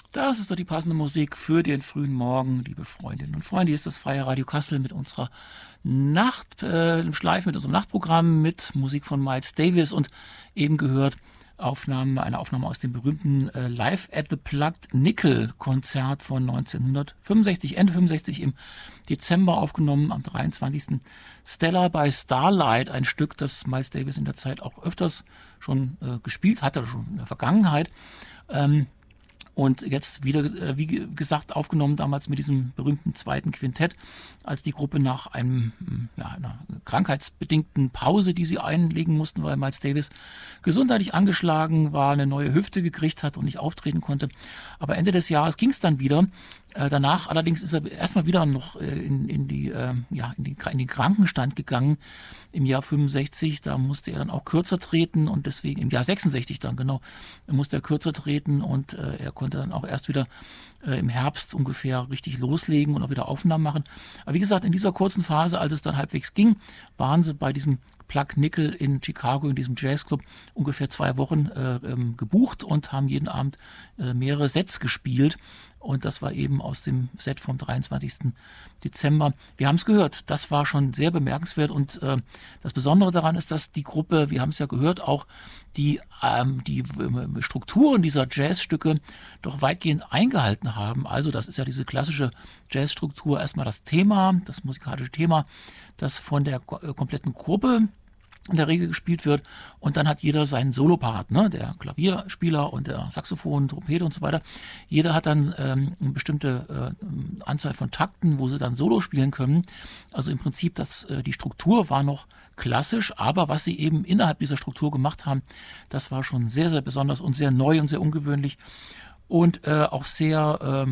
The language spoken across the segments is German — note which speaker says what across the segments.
Speaker 1: Das ist doch die passende Musik für den frühen Morgen, liebe Freundinnen und Freunde. Hier ist das Freie Radio Kassel mit unserer im Schleifen mit unserem Nachtprogramm mit Musik von Miles Davis und eben gehört eine Aufnahme aus dem berühmten Live at the Plugged Nickel Konzert von 1965, Ende 65 im Dezember aufgenommen, am 23. Stella by Starlight, ein Stück, das Miles Davis in der Zeit auch öfters schon gespielt hatte, schon in der Vergangenheit. Und jetzt wieder, wie gesagt, aufgenommen damals mit diesem berühmten zweiten Quintett, als die Gruppe nach einer krankheitsbedingten Pause, die sie einlegen mussten, weil Miles Davis gesundheitlich angeschlagen war, eine neue Hüfte gekriegt hat und nicht auftreten konnte. Aber Ende des Jahres ging es dann wieder. Danach allerdings ist er erstmal wieder noch in den Krankenstand gegangen im Jahr 65. Da musste er dann auch kürzer treten und deswegen im Jahr 66 dann genau musste er kürzer treten und er konnte dann auch erst wieder im Herbst ungefähr richtig loslegen und auch wieder Aufnahmen machen. Aber wie gesagt, in dieser kurzen Phase, als es dann halbwegs ging, waren sie bei diesem Plugged Nickel in Chicago, in diesem Jazzclub, ungefähr 2 Wochen gebucht und haben jeden Abend mehrere Sets gespielt. Und das war eben aus dem Set vom 23. Dezember. Wir haben es gehört, das war schon sehr bemerkenswert. Und das Besondere daran ist, dass die Gruppe, wir haben es ja gehört, auch die Strukturen dieser Jazzstücke doch weitgehend eingehalten haben. Also das ist ja diese klassische Jazzstruktur. Erstmal das Thema, das musikalische Thema, das von der kompletten Gruppe in der Regel gespielt wird und dann hat jeder seinen Solopart, ne? Der Klavierspieler und der Saxophon, Trompete und so weiter. Jeder hat dann eine bestimmte Anzahl von Takten, wo sie dann Solo spielen können. Also im Prinzip, die Struktur war noch klassisch, aber was sie eben innerhalb dieser Struktur gemacht haben, das war schon sehr, sehr besonders und sehr neu und sehr ungewöhnlich. Und auch sehr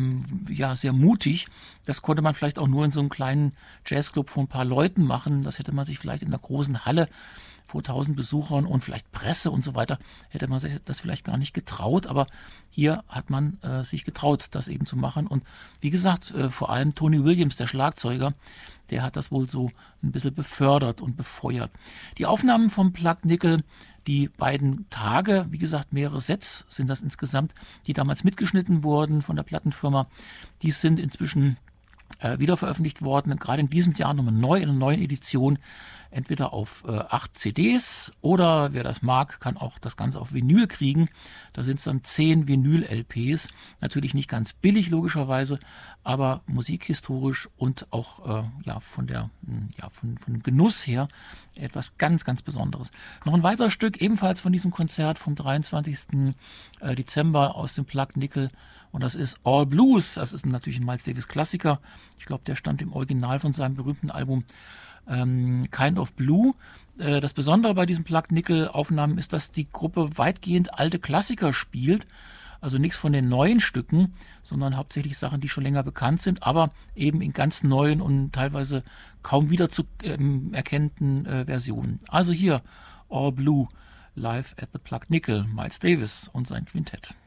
Speaker 1: mutig. Das konnte man vielleicht auch nur in so einem kleinen Jazzclub von ein paar Leuten machen. Das hätte man sich vielleicht in einer großen Halle vor 1000 Besuchern und vielleicht Presse und so weiter, hätte man sich das vielleicht gar nicht getraut. Aber hier hat man sich getraut, das eben zu machen. Und wie gesagt, vor allem Tony Williams, der Schlagzeuger, der hat das wohl so ein bisschen befördert und befeuert. Die Aufnahmen vom Plugged Nickel, die beiden Tage, wie gesagt, mehrere Sets sind das insgesamt, die damals mitgeschnitten wurden von der Plattenfirma, die sind inzwischen wieder veröffentlicht worden, gerade in diesem Jahr nochmal neu, in einer neuen Edition, entweder auf 8 CDs oder wer das mag, kann auch das Ganze auf Vinyl kriegen. Da sind es dann 10 Vinyl-LPs, natürlich nicht ganz billig logischerweise, aber musikhistorisch und auch von dem Genuss her etwas ganz, ganz Besonderes. Noch ein weiteres Stück, ebenfalls von diesem Konzert vom 23. Dezember aus dem Plugged Nickel. Und das ist All Blues. Das ist natürlich ein Miles Davis Klassiker. Ich glaube, der stammt im Original von seinem berühmten Album Kind of Blue. Das Besondere bei diesen Plugged Nickel Aufnahmen ist, dass die Gruppe weitgehend alte Klassiker spielt. Also nichts von den neuen Stücken, sondern hauptsächlich Sachen, die schon länger bekannt sind, aber eben in ganz neuen und teilweise kaum wieder zu erkennenden Versionen. Also hier All Blue, live at the Plugged Nickel, Miles Davis und sein Quintett.